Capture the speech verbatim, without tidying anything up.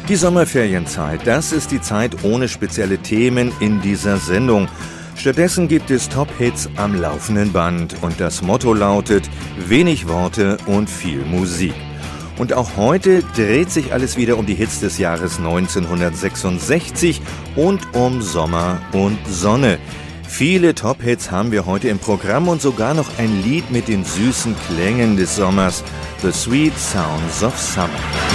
Die Sommerferienzeit, das ist die Zeit ohne spezielle Themen in dieser Sendung. Stattdessen gibt es Top-Hits am laufenden Band und das Motto lautet: wenig Worte und viel Musik. Und auch heute dreht sich alles wieder um die Hits des Jahres neunzehnhundertsechsundsechzig und um Sommer und Sonne. Viele Top-Hits haben wir heute im Programm und sogar noch ein Lied mit den süßen Klängen des Sommers, The Sweet Sounds of Summer.